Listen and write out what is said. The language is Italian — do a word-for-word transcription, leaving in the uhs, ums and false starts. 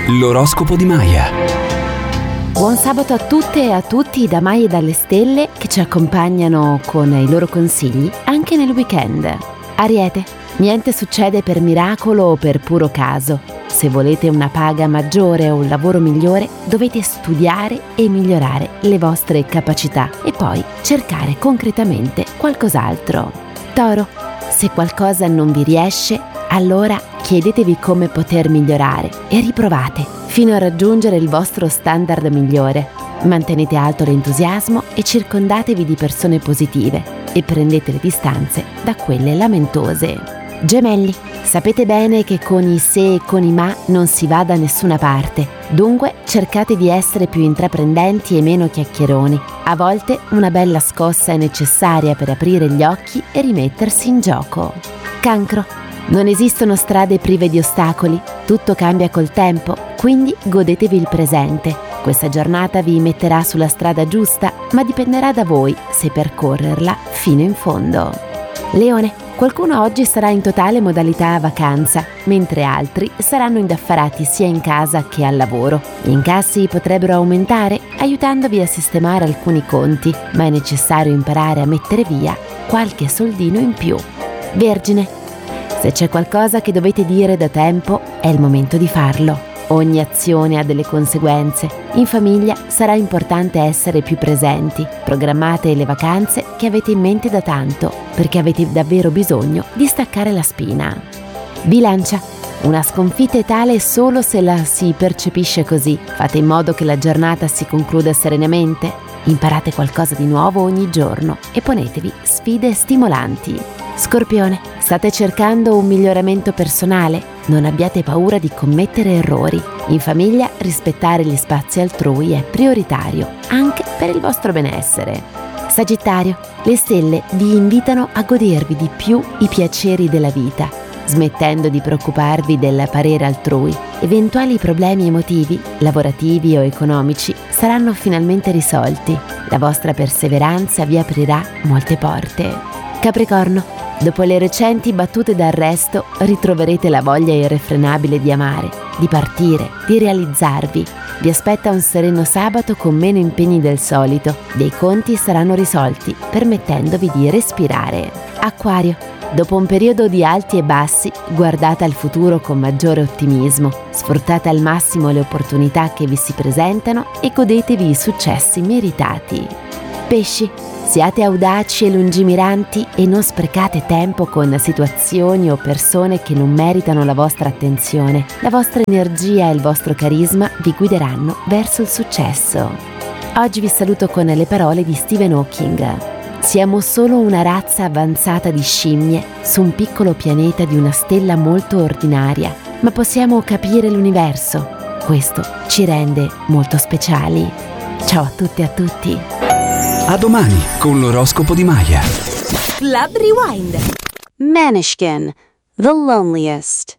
L'oroscopo di Maya. Buon sabato a tutte e a tutti da Maya e dalle stelle che ci accompagnano con i loro consigli anche nel weekend. Ariete, niente succede per miracolo o per puro caso. Se volete una paga maggiore o un lavoro migliore, dovete studiare e migliorare le vostre capacità e poi cercare concretamente qualcos'altro. Toro, se qualcosa non vi riesce, allora chiedetevi come poter migliorare e riprovate fino a raggiungere il vostro standard migliore. Mantenete alto l'entusiasmo e circondatevi di persone positive e prendete le distanze da quelle lamentose. Gemelli, sapete bene che con i se e con i ma non si va da nessuna parte, dunque cercate di essere più intraprendenti e meno chiacchieroni. A volte una bella scossa è necessaria per aprire gli occhi e rimettersi in gioco. Cancro, non esistono strade prive di ostacoli, tutto cambia col tempo, quindi godetevi il presente. Questa giornata vi metterà sulla strada giusta, ma dipenderà da voi se percorrerla fino in fondo. Leone, qualcuno oggi sarà in totale modalità vacanza, mentre altri saranno indaffarati sia in casa che al lavoro. Gli incassi potrebbero aumentare, aiutandovi a sistemare alcuni conti, ma è necessario imparare a mettere via qualche soldino in più. Vergine, se c'è qualcosa che dovete dire da tempo, è il momento di farlo. Ogni azione ha delle conseguenze. In famiglia sarà importante essere più presenti. Programmate le vacanze che avete in mente da tanto, perché avete davvero bisogno di staccare la spina. Bilancia, una sconfitta è tale solo se la si percepisce così. Fate in modo che la giornata si concluda serenamente. Imparate qualcosa di nuovo ogni giorno e ponetevi sfide stimolanti. Scorpione, state cercando un miglioramento personale? Non abbiate paura di commettere errori. In famiglia rispettare gli spazi altrui è prioritario, anche per il vostro benessere. Sagittario, le stelle vi invitano a godervi di più i piaceri della vita, smettendo di preoccuparvi del parere altrui. Eventuali problemi emotivi, lavorativi o economici saranno finalmente risolti. La vostra perseveranza vi aprirà molte porte. Capricorno, dopo le recenti battute d'arresto ritroverete la voglia irrefrenabile di amare, di partire, di realizzarvi. Vi aspetta un sereno sabato con meno impegni del solito. Dei conti saranno risolti, permettendovi di respirare. Acquario, dopo un periodo di alti e bassi, guardate al futuro con maggiore ottimismo. Sfruttate al massimo le opportunità che vi si presentano e godetevi i successi meritati. Pesci, siate audaci e lungimiranti e non sprecate tempo con situazioni o persone che non meritano la vostra attenzione. La vostra energia e il vostro carisma vi guideranno verso il successo. Oggi vi saluto con le parole di Stephen Hawking. Siamo solo una razza avanzata di scimmie su un piccolo pianeta di una stella molto ordinaria, ma possiamo capire l'universo. Questo ci rende molto speciali. Ciao a tutte e a tutti. A domani con l'oroscopo di Maya. Club Rewind. Maneskin, The Loneliest.